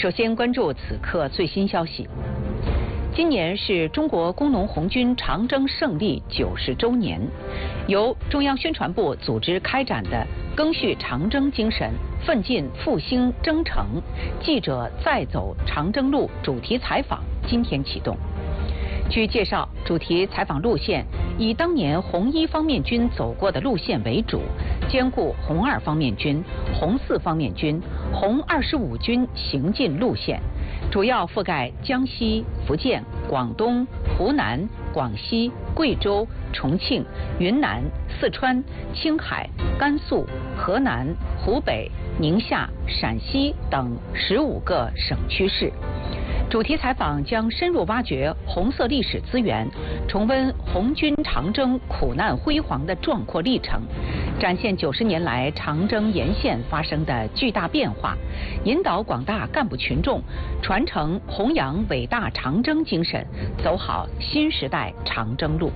首先关注此刻最新消息。今年是中国工农红军长征胜利90周年，由中央宣传部组织开展的“赓续长征精神，奋进复兴征程，记者再走长征路”主题采访今天启动。据介绍，主题采访路线以当年红1方面军走过的路线为主，兼顾红2方面军、红4方面军、红25军行进路线，主要覆盖江西、福建、广东、湖南、广西、贵州、重庆、云南、四川、青海、甘肃、河南、湖北、宁夏、陕西等15个省区市。主题采访将深入挖掘红色历史资源，重温红军长征苦难辉煌的壮阔历程，展现90年来长征沿线发生的巨大变化，引导广大干部群众传承弘扬伟大长征精神，走好新时代长征路。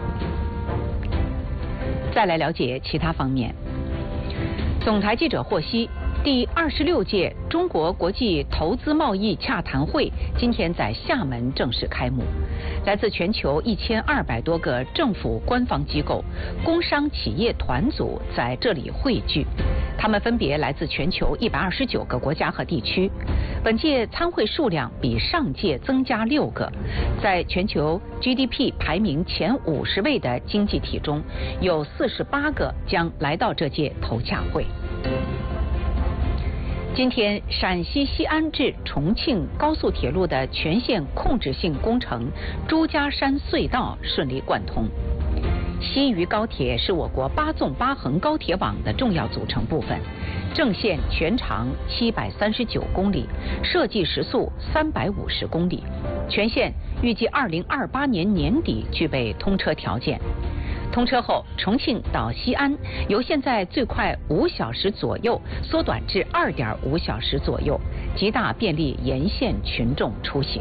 再来了解其他方面。总台记者获悉，第26届中国国际投资贸易洽谈会今天在厦门正式开幕，来自全球1200多个政府官方机构、工商企业团组在这里汇聚，他们分别来自全球129个国家和地区。本届参会数量比上届增加6个，在全球 GDP 排名前50位的经济体中，有48个将来到这届投洽会。今天，陕西西安至重庆高速铁路的全线控制性工程朱家山隧道顺利贯通。西渝高铁是我国8纵8横高铁网的重要组成部分，正线全长739公里，设计时速350公里，全线预计2028年年底具备通车条件。通车后，重庆到西安由现在最快5小时左右缩短至2.5小时左右，极大便利沿线群众出行。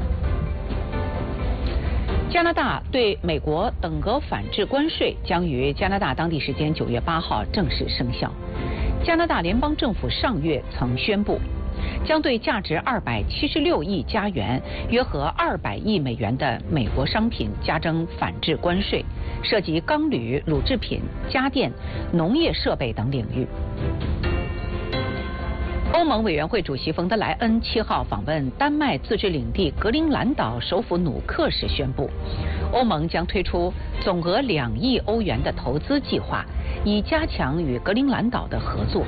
加拿大对美国等额反制关税将于加拿大当地时间9月8号正式生效。加拿大联邦政府上月曾宣布，将对价值276亿加元（约合200亿美元）的美国商品加征反制关税，涉及钢铝、乳制品、家电、农业设备等领域。欧盟委员会主席冯德莱恩7号访问丹麦自治领地格陵兰岛首府努克时宣布，欧盟将推出总额2亿欧元的投资计划，以加强与格陵兰岛的合作。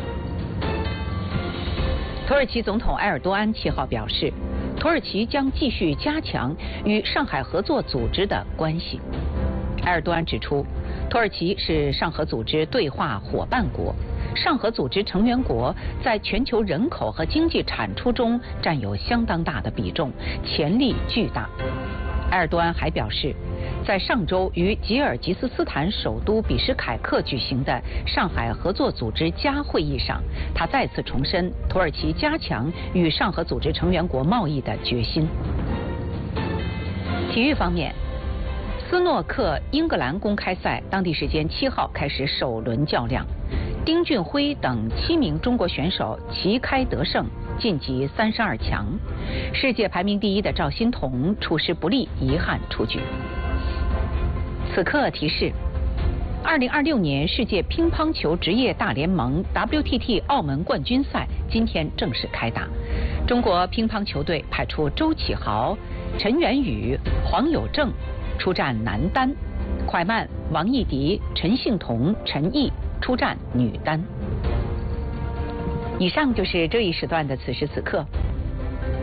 土耳其总统埃尔多安7号表示，土耳其将继续加强与上海合作组织的关系。埃尔多安指出，土耳其是上合组织对话伙伴国，上合组织成员国在全球人口和经济产出中占有相当大的比重，潜力巨大。埃尔多安还表示，在上周于吉尔吉斯斯坦首都比什凯克举行的上海合作组织加会议上，他再次重申土耳其加强与上合组织成员国贸易的决心。体育方面，斯诺克英格兰公开赛当地时间7号开始首轮较量，丁俊晖等7名中国选手旗开得胜，晋级32强。世界排名第1的赵心童出师不利，遗憾出局。此刻提示：2026年世界乒乓球职业大联盟 WTT 澳门冠军赛今天正式开打。中国乒乓球队派出周启豪、陈元宇、黄有正出战男单，蒯曼、王艺迪、陈幸同、陈毅出战女单。以上就是这一时段的此时此刻，